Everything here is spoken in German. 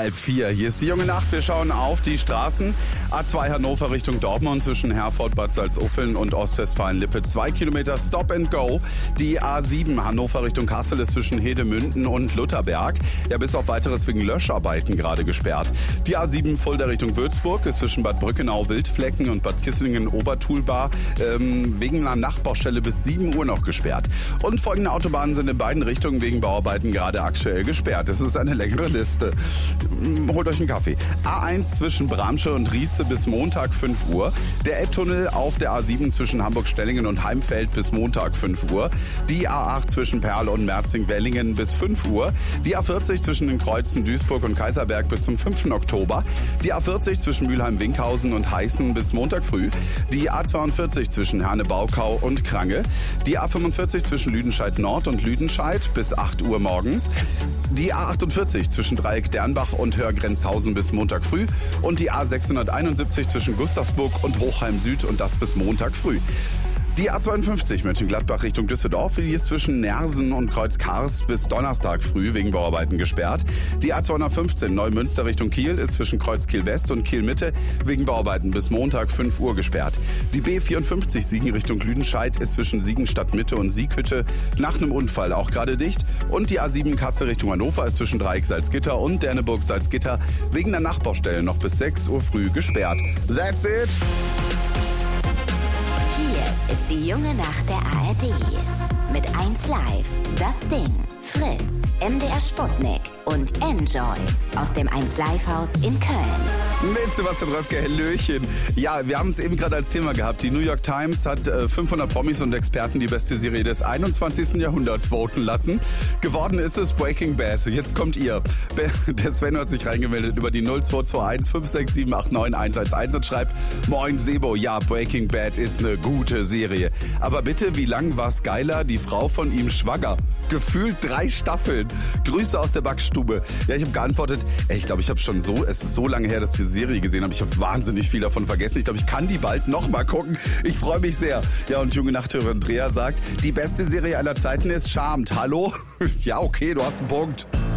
3:30. Hier ist die junge Nacht. Wir schauen auf die Straßen. A2 Hannover Richtung Dortmund zwischen Herford, Bad Salzuffeln und Ostwestfalen-Lippe. 2 Kilometer Stop and Go. Die A7 Hannover Richtung Kassel ist zwischen Hedemünden und Lutherberg. Ja, bis auf weiteres wegen Löscharbeiten gerade gesperrt. Die A7 Fulda Richtung Würzburg ist zwischen Bad Brückenau, Wildflecken und Bad Kisslingen, Obertulbar wegen einer Nachbaustelle bis 7 Uhr noch gesperrt. Und folgende Autobahnen sind in beiden Richtungen wegen Bauarbeiten gerade aktuell gesperrt. Das ist eine längere Liste. Holt euch einen Kaffee. A1 zwischen Bramsche und Riese bis Montag 5 Uhr. Der Elbtunnel auf der A7 zwischen Hamburg-Stellingen und Heimfeld bis Montag 5 Uhr. Die A8 zwischen Perl und Merzing-Wellingen bis 5 Uhr. Die A40 zwischen den Kreuzen Duisburg und Kaiserberg bis zum 5. Oktober. Die A40 zwischen Mülheim-Winkhausen und Heißen bis Montag früh. Die A42 zwischen Herne-Baukau und Krange. Die A45 zwischen Lüdenscheid Nord und Lüdenscheid bis 8 Uhr morgens. Die A48 zwischen Dreieck Dernbach und Hörgrenzhausen bis Montag früh und die A671 zwischen Gustavsburg und Hochheim Süd und das bis Montag früh. Die A52 Mönchengladbach Richtung Düsseldorf, die ist zwischen Nersen und Kreuz-Karst bis Donnerstag früh wegen Bauarbeiten gesperrt. Die A215 Neumünster Richtung Kiel ist zwischen Kreuz-Kiel West und Kiel Mitte wegen Bauarbeiten bis Montag 5 Uhr gesperrt. Die B54 Siegen Richtung Lüdenscheid ist zwischen Siegen Stadtmitte und Sieghütte nach einem Unfall auch gerade dicht. Und die A7 Kassel Richtung Hannover ist zwischen Dreieck Salzgitter und Derneburg Salzgitter wegen der Nachbaustelle noch bis 6 Uhr früh gesperrt. That's it! Hier ist die junge Nacht der ARD. Mit 1 Live, Das Ding, Fritz, MDR Sputnik und Enjoy aus dem 1 Live Haus in Köln. Mit Sebastian Röpke, Hallöchen. Ja, wir haben es eben gerade als Thema gehabt. Die New York Times hat 500 Promis und Experten die beste Serie des 21. Jahrhunderts voten lassen. Geworden ist es Breaking Bad. Jetzt kommt ihr. Der Sven hat sich reingemeldet über die 0221 567 89 111 und schreibt: Moin Sebo, ja, Breaking Bad ist eine gute Serie. Aber bitte, wie lang war's geiler? Die Frau von ihm schwanger. Gefühlt 3 Staffeln. Grüße aus der Backstube. Ja, ich habe geantwortet, ich glaube, es ist so lange her, dass ich die Serie gesehen habe. Ich habe wahnsinnig viel davon vergessen. Ich glaube, ich kann die bald nochmal gucken. Ich freue mich sehr. Ja, und junge Nachthörer Andrea sagt, die beste Serie aller Zeiten ist Charmed. Hallo? Ja, okay, du hast einen Punkt.